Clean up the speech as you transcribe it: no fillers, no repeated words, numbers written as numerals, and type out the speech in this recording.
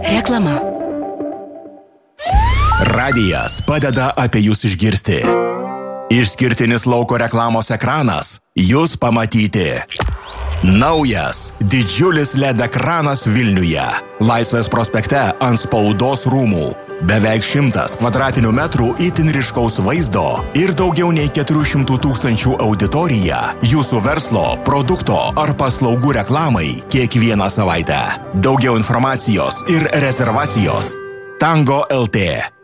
Reklama. Radijas padeda apie jūs išgirsti. Išskirtinis lauko reklamos ekranas jūs pamatyti. Naujas, didžiulis LED ekranas Vilniuje. Laisvės prospekte ant spaudos rūmų. Beveik 100 kvadratinių metrų itin ryškaus vaizdo ir daugiau nei 400 000 auditorija jūsų verslo, produkto ar paslaugų reklamai kiekvieną savaitę. Daugiau informacijos ir rezervacijos Tango LT.